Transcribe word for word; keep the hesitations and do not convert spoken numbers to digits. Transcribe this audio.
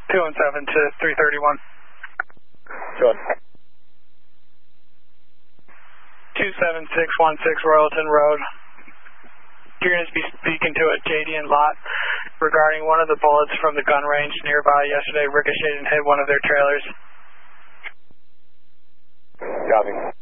two one seven to three thirty-one. Sure. two seven six one six Royalton Road. You're going to be speaking to a J D and lot regarding one of the bullets from the gun range nearby yesterday ricocheted and hit one of their trailers. Copy.